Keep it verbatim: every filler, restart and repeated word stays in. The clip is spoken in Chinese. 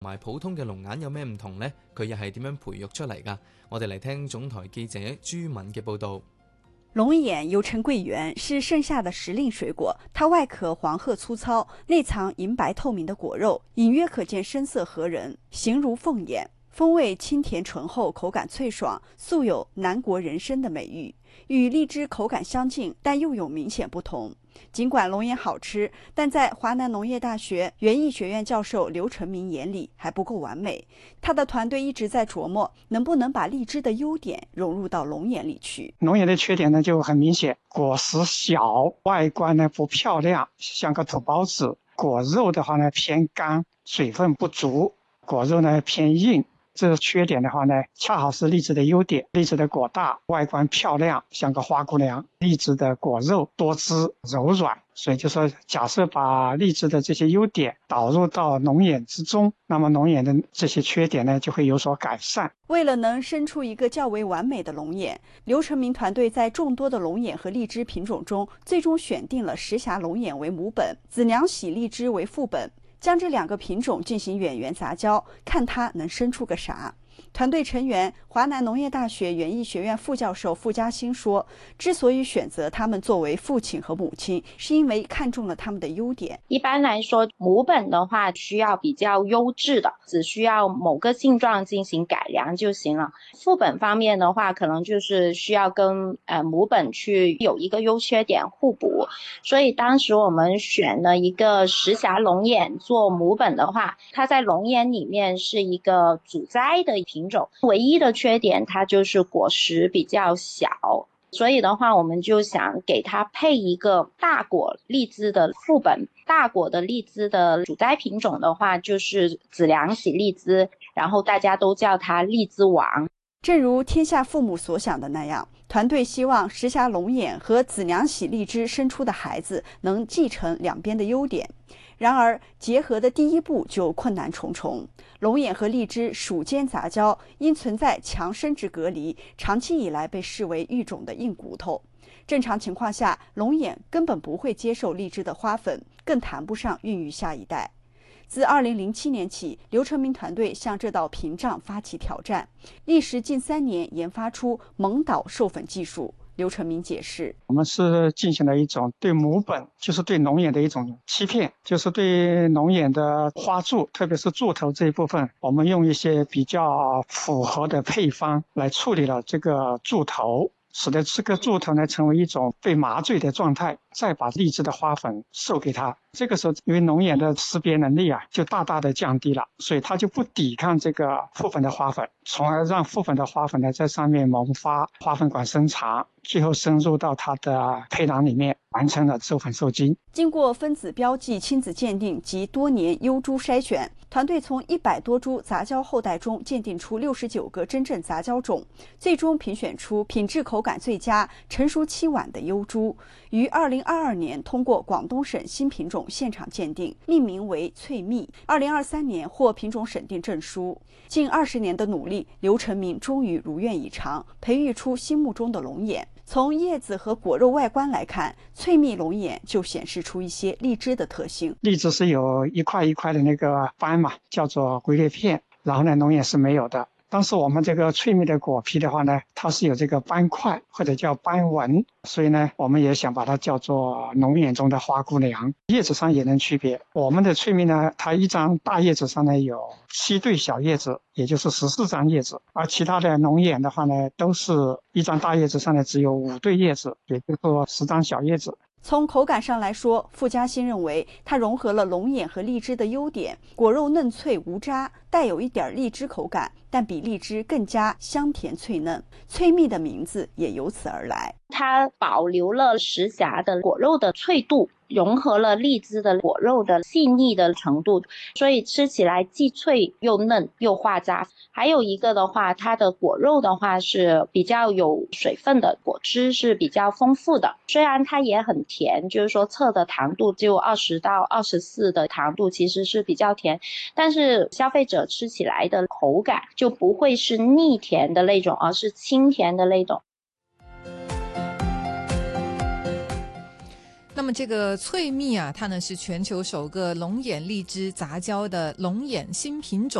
同埋普通嘅龍眼有咩唔同呢？佢又係點樣培育出嚟㗎？我哋嚟聽總台記者朱敏嘅報導。 龍眼又稱桂圓，是盛夏的時令水果。它外殼黃褐粗糙，內藏銀白透明的果肉，隱約可見深色合人，形如鳳眼。風味清甜醇厚，口感脆爽，素有南國人參的美譽。與荔枝口感相近，但又有明顯不同。儘管龍眼好吃，但在華南農業大學園藝學院教授劉成明眼裡還不夠完美。他的團隊一直在琢磨，能不能把荔枝的優點融入到龍眼裡去。 龍眼的缺點呢就很明顯，果實小，外觀呢不漂亮，像個土包子。果肉的話呢偏乾，水分不足，果肉呢偏硬。這缺點的話呢，恰好是荔枝的優點。荔枝的果大，外觀漂亮，像個花姑娘。荔枝的果肉多汁柔軟，所以就說，假設把荔枝的這些優點導入到龍眼之中，那麼龍眼的這些缺點呢，就會有所改善。 為了能生出一個較為完美的龍眼，劉成明團隊在眾多的龍眼和荔枝品種中，最終選定了石峽龍眼為母本，子娘喜荔枝為副本。將這兩個品種進行遠緣雜交，看它能生出個啥。團隊成員華南農業大學園藝學院副教授傅嘉欣說，之所以選擇他們作為父親和母親，是因為看中了他們的優點。 一般來說，母本的話需要比較優質的，只需要某個性狀進行改良就行了。副本方面的話，可能就是需要跟呃母本去有一個優缺點互補。所以當時我們選了一個石峽龍眼做母本的話，它在龍眼裏面是一個主栽的品種，唯一的缺點它就是果實比較小，所以的話我們就想給它配一個大果荔枝的副本。大果的荔枝的主栽品種的話就是子良喜荔枝，然後大家都叫它荔枝王。 正如天下父母所想的那樣，團隊希望石峽龍眼和子良喜荔枝生出的孩子能繼承兩邊的優點。然而結合的第一步就困難重重，龍眼和荔枝屬間雜交，因存在強生殖隔離，長期以來被視為育種的硬骨頭。正常情況下，龍眼根本不會接受荔枝的花粉，更談不上孕育下一代。自二零零七年起，劉成明團隊向這道屏障發起挑戰，歷時近三年研發出蒙導授粉技術。劉成明解釋， 我們是進行了一種對母本，就是對龍眼的一種欺騙，就是對龍眼的花柱，特別是柱頭這一部分，我們用一些比較符合的配方來處理了這個柱頭，使得這個柱頭呢成為一種被麻醉的狀態，再把荔枝的花粉授給它。這個時候因為龍眼的識別能力啊就大大的降低了，所以它就不抵抗這個副粉的花粉，從而讓副粉的花粉呢在上面萌發，花粉管生長，最後深入到它的胚囊裡面，完成了授粉受精。 經過分子標記、親子鑑定及多年優株篩選，團隊從一百多株雜交後代中鑑定出六十九個真正雜交種，最終評選出品質口感最佳、成熟期晚的優株，於二零二二年通過廣東省新品種現場鑑定，命名為翠蜜。二零二三年獲品種審定證書。近二十年的努力，劉成明終於如願以償，培育出心目中的龍眼。從葉子和果肉外觀來看，翠蜜龍眼就顯示出一些荔枝的特性。 荔枝是有一塊一塊的那個斑嘛，叫做龜裂片，然後呢，龍眼是沒有的。但是我們這個翠蜜的果皮的話呢，它是有這個斑塊或者叫斑紋，所以呢，我們也想把它叫做龍眼中的花姑娘。葉子上也能區別，我們的翠蜜呢，它一張大葉子上呢有七對小葉子，也就是十四張葉子，而其他的龍眼的話呢，都是一張大葉子上呢只有五對葉子，也就是說十張小葉子。 從口感上來說，傅嘉欣認為它融合了龍眼和荔枝的優點，果肉嫩脆無渣，帶有一點荔枝口感，但比荔枝更加香甜脆嫩。翠蜜的名字也由此而來。 它保留了石峽的果肉的脆度，融合了荔枝的果肉的細膩的程度，所以吃起來既脆又嫩又化渣。還有一個的話，它的果肉的話是比較有水分的，果汁是比較豐富的。雖然它也很甜，就是說測的糖度就二十到二十四的糖度，其實是比較甜，但是消費者吃起來的口感就不會是膩甜的那種，而是清甜的那種。 那么这个翠蜜啊，它呢是全球首个龙眼荔枝杂交的龙眼新品种。